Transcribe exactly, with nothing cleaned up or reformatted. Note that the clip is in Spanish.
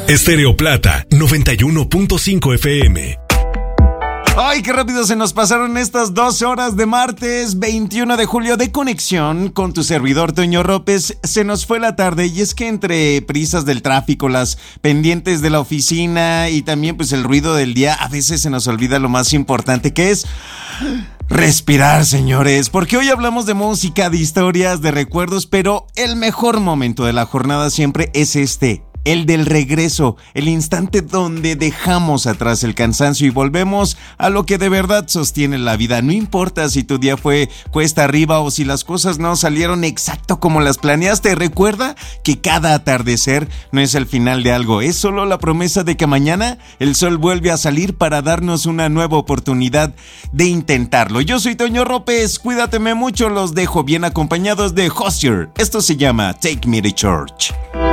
Estéreo Plata noventa y uno punto cinco F M. Ay, qué rápido se nos pasaron estas dos horas de martes veintiuno de julio de conexión con tu servidor Toño López. Se nos fue la tarde y es que entre prisas del tráfico, las pendientes de la oficina y también pues el ruido del día, a veces se nos olvida lo más importante, que es respirar, señores, porque hoy hablamos de música, de historias, de recuerdos, pero el mejor momento de la jornada siempre es este. El del regreso, el instante donde dejamos atrás el cansancio y volvemos a lo que de verdad sostiene la vida. No importa si tu día fue cuesta arriba o si las cosas no salieron exacto como las planeaste. Recuerda que cada atardecer no es el final de algo, es solo la promesa de que mañana el sol vuelve a salir para darnos una nueva oportunidad de intentarlo. Yo soy Toño López, cuídateme mucho, los dejo bien acompañados de Hozier. Esto se llama Take Me to Church.